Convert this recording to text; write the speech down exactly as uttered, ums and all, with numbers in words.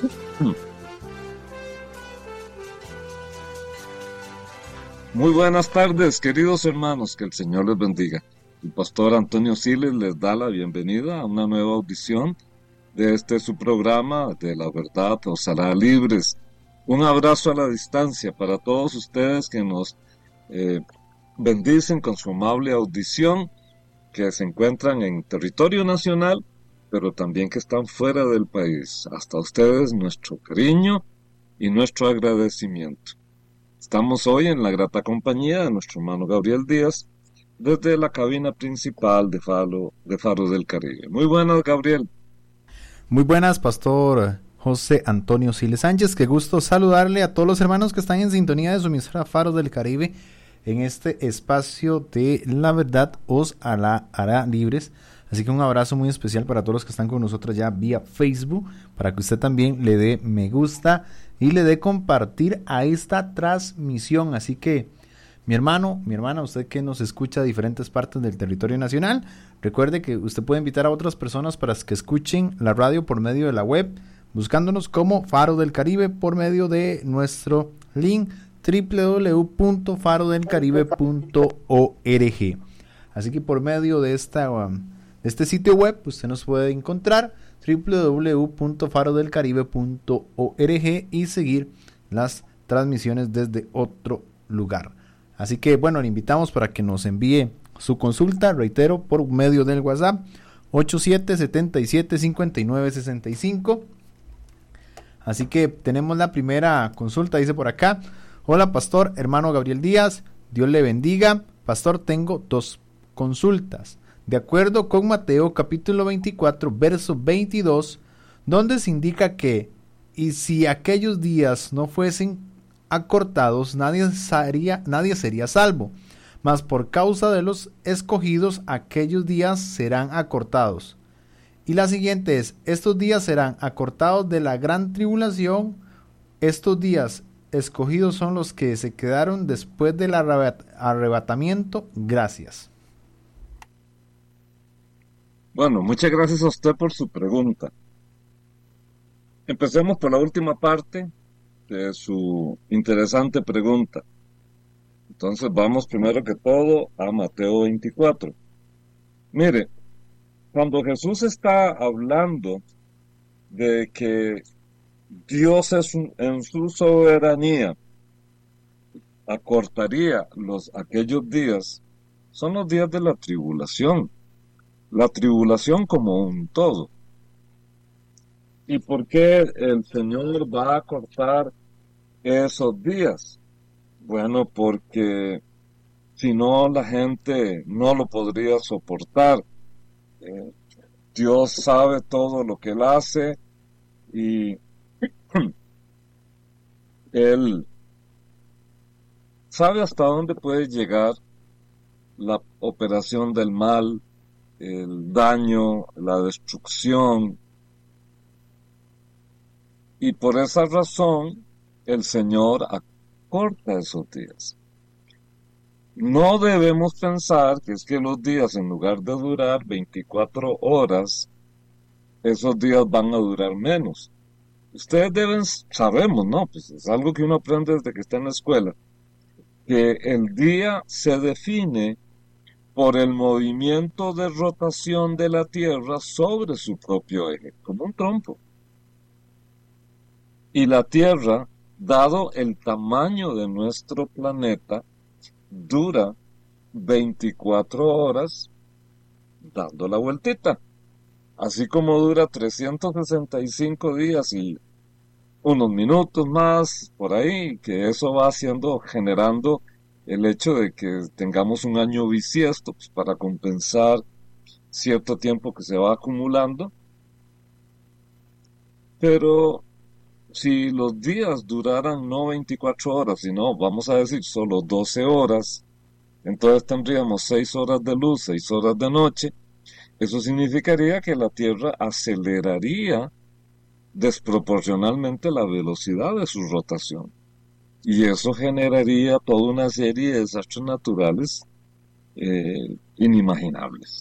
Muy buenas tardes, queridos hermanos, que el Señor les bendiga. El pastor Antonio Siles les da la bienvenida a una nueva audición de este su programa de la verdad os hará libres. Un abrazo a la distancia para todos ustedes que nos eh, bendicen con su amable audición, que se encuentran en territorio nacional, pero también que están fuera del país. Hasta ustedes nuestro cariño y nuestro agradecimiento. Estamos hoy en la grata compañía de nuestro hermano Gabriel Díaz, desde la cabina principal de Faro, de Faro del Caribe. Muy buenas, Gabriel. Muy buenas, pastor José Antonio Siles Sánchez. Qué gusto saludarle a todos los hermanos que están en sintonía de su emisora Faro del Caribe en este espacio de la verdad os hará, hará libres. Así que un abrazo muy especial para todos los que están con nosotros ya vía Facebook, para que usted también le dé me gusta y le dé compartir a esta transmisión. Así que mi hermano, mi hermana, usted que nos escucha de diferentes partes del territorio nacional, recuerde que usted puede invitar a otras personas para que escuchen la radio por medio de la web, buscándonos como Faro del Caribe por medio de nuestro link doble u doble u doble u punto faro del caribe punto org. Así que por medio de esta um, este sitio web usted nos puede encontrar doble u doble u doble u punto faro del caribe punto org y seguir las transmisiones desde otro lugar. Así que bueno, le invitamos para que nos envíe su consulta, reitero, por medio del WhatsApp ocho siete siete siete cinco nueve seis cinco. Así que tenemos la primera consulta, dice por acá: hola pastor, hermano Gabriel Díaz, Dios le bendiga. Pastor, tengo dos consultas. De acuerdo con Mateo capítulo veinticuatro, verso veintidós, donde se indica que, y si aquellos días no fuesen acortados, nadie sería, nadie sería salvo, mas por causa de los escogidos, aquellos días serán acortados. Y la siguiente es: estos días serán acortados de la gran tribulación. Estos días escogidos son los que se quedaron después del arrebatamiento. Gracias. Bueno, muchas gracias a usted por su pregunta. Empecemos por la última parte de su interesante pregunta. Entonces vamos primero que todo a Mateo veinticuatro. Mire, cuando Jesús está hablando de que Dios es un, en su soberanía acortaría los aquellos días, son los días de la tribulación. La tribulación como un todo. ¿Y por qué el Señor va a acortar esos días? Bueno, porque si no la gente no lo podría soportar. Eh, Dios sabe todo lo que Él hace y Él sabe hasta dónde puede llegar la operación del mal, el daño, la destrucción. Y por esa razón el Señor acorta esos días. No debemos pensar que es que los días, en lugar de durar veinticuatro horas, esos días van a durar menos. Ustedes deben, sabemos, ¿no? Pues es algo que uno aprende desde que está en la escuela, que el día se define por el movimiento de rotación de la Tierra sobre su propio eje, como un trompo. Y la Tierra, dado el tamaño de nuestro planeta, dura veinticuatro horas dando la vueltita. Así como dura trescientos sesenta y cinco días y unos minutos más por ahí, que eso va haciendo, generando el hecho de que tengamos un año bisiesto, pues, para compensar cierto tiempo que se va acumulando. Pero si los días duraran no veinticuatro horas, sino, vamos a decir, solo doce horas, entonces tendríamos seis horas de luz, seis horas de noche. Eso significaría que la Tierra aceleraría desproporcionalmente la velocidad de su rotación. Y eso generaría toda una serie de desastres naturales eh, inimaginables.